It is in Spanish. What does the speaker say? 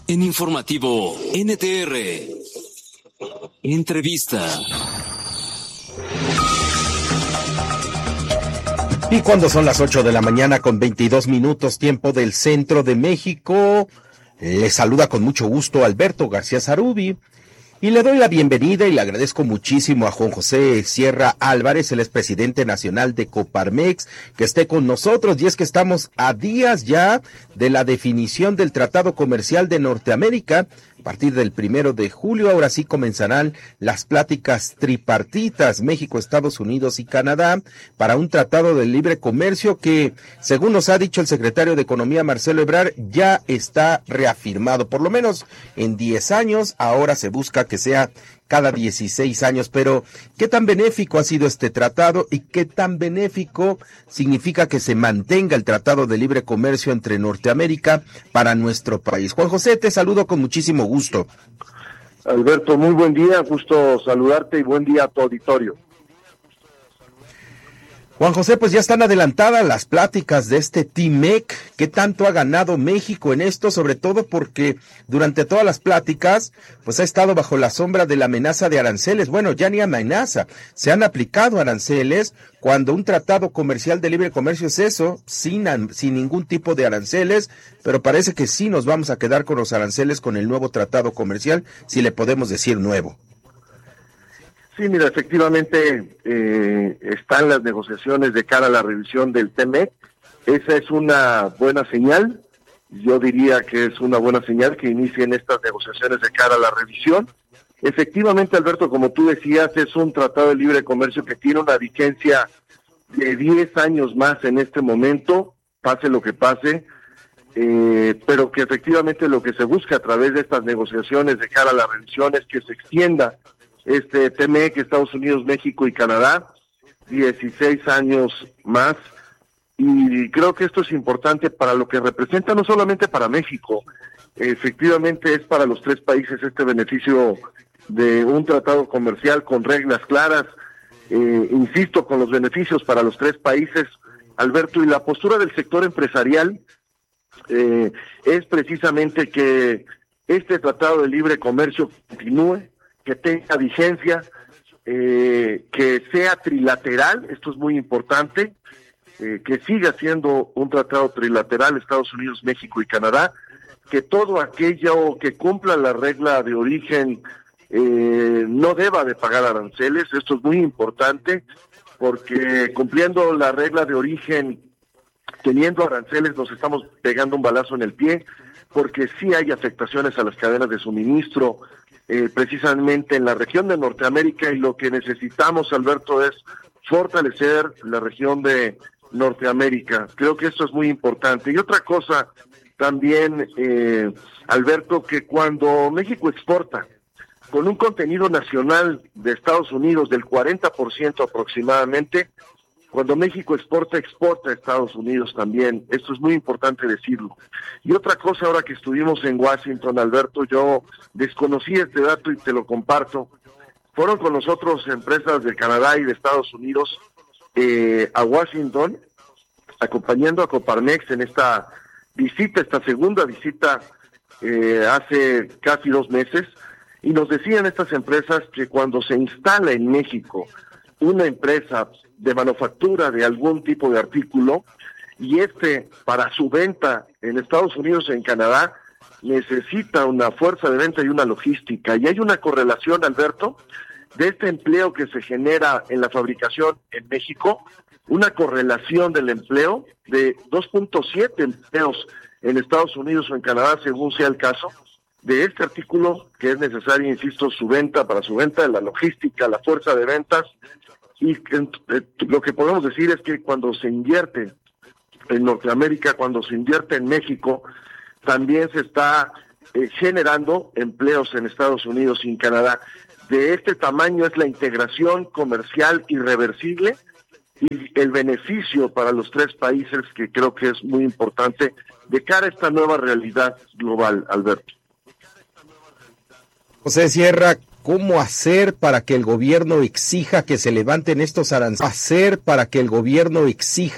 En Informativo NTR. Entrevista. Y cuando son las 8 de la mañana con 22 minutos, tiempo del centro de México, le saluda con mucho gusto Alberto García Zarubi. Y le doy la bienvenida y le agradezco muchísimo a Juan José Sierra Álvarez, el expresidente nacional de Coparmex, que esté con nosotros. Y es que estamos a días ya de la definición del Tratado Comercial de Norteamérica. A partir del 1 de julio, ahora sí comenzarán las pláticas tripartitas México, Estados Unidos y Canadá para un tratado de libre comercio que, según nos ha dicho el secretario de Economía Marcelo Ebrard, ya está reafirmado, por lo menos en 10 años, ahora se busca que sea cada 16 años, pero ¿qué tan benéfico ha sido este tratado y qué tan benéfico significa que se mantenga el Tratado de Libre Comercio entre Norteamérica para nuestro país? Juan José, te saludo con muchísimo gusto. Alberto, muy buen día, gusto saludarte y buen día a tu auditorio. Juan José, pues ya están adelantadas las pláticas de este TMEC. ¿Qué tanto ha ganado México en esto? Sobre todo porque durante todas las pláticas, pues ha estado bajo la sombra de la amenaza de aranceles. Bueno, ya ni amenaza, se han aplicado aranceles cuando un tratado comercial de libre comercio es eso, sin ningún tipo de aranceles, pero parece que sí nos vamos a quedar con los aranceles con el nuevo tratado comercial, si le podemos decir nuevo. Sí, mira, efectivamente están las negociaciones de cara a la revisión del TMEC. Esa es una buena señal. Yo diría que es una buena señal que inicien estas negociaciones de cara a la revisión. Efectivamente, Alberto, como tú decías, es un tratado de libre comercio que tiene una vigencia de 10 años más en este momento, pase lo que pase, pero que efectivamente lo que se busca a través de estas negociaciones de cara a la revisión es que se extienda este TMEC, Estados Unidos, México y Canadá, 16 años más, y creo que esto es importante para lo que representa, no solamente para México, efectivamente es para los tres países este beneficio de un tratado comercial con reglas claras, insisto, con los beneficios para los tres países, Alberto, y la postura del sector empresarial es precisamente que este tratado de libre comercio continúe, que tenga vigencia, que sea trilateral, esto es muy importante, que siga siendo un tratado trilateral Estados Unidos, México y Canadá, que todo aquello que cumpla la regla de origen no deba de pagar aranceles, esto es muy importante, porque cumpliendo la regla de origen, teniendo aranceles, nos estamos pegando un balazo en el pie, porque sí hay afectaciones a las cadenas de suministro, precisamente en la región de Norteamérica, y lo que necesitamos, Alberto, es fortalecer la región de Norteamérica. Creo que esto es muy importante. Y otra cosa también, Alberto, que cuando México exporta con un contenido nacional de Estados Unidos del 40% aproximadamente, cuando México exporta a Estados Unidos también. Esto es muy importante decirlo. Y otra cosa, ahora que estuvimos en Washington, Alberto, yo desconocí este dato y te lo comparto. Fueron con nosotros empresas de Canadá y de Estados Unidos a Washington, acompañando a Coparmex en esta visita, esta segunda visita hace casi 2 meses, y nos decían estas empresas que cuando se instala en México una empresa de manufactura de algún tipo de artículo, y para su venta en Estados Unidos o en Canadá, necesita una fuerza de venta y una logística. Y hay una correlación, Alberto, de este empleo que se genera en la fabricación en México, una correlación del empleo de 2.7 empleos en Estados Unidos o en Canadá, según sea el caso, de este artículo que es necesario, insisto, para su venta, la logística, la fuerza de ventas. Y lo que podemos decir es que cuando se invierte en Norteamérica, cuando se invierte en México, también se está generando empleos en Estados Unidos y en Canadá. De este tamaño es la integración comercial irreversible y el beneficio para los tres países, que creo que es muy importante de cara a esta nueva realidad global, Alberto. José Sierra, ¿cómo hacer para que el gobierno exija que se levanten estos aranceles? ¿Hacer para que el gobierno exija